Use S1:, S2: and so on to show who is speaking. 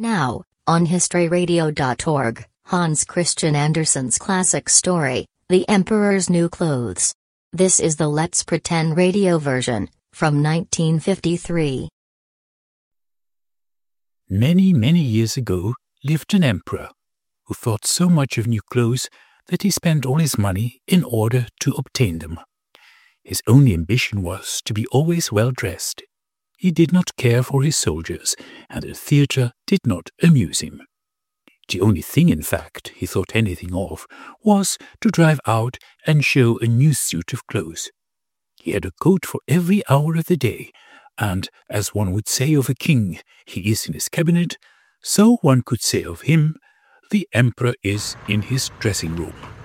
S1: Now, on historyradio.org, Hans Christian Andersen's classic story, The Emperor's New Clothes. This is the Let's Pretend radio version, from 1953.
S2: Many, many years ago lived an emperor who thought so much of new clothes that he spent all his money in order to obtain them. His only ambition was to be always well dressed. He did not care for his soldiers, and the theatre did not amuse him. The only thing, in fact, he thought anything of was to drive out and show a new suit of clothes. He had a coat for every hour of the day, and, as one would say of a king, he is in his cabinet, so one could say of him, the emperor is in his dressing room.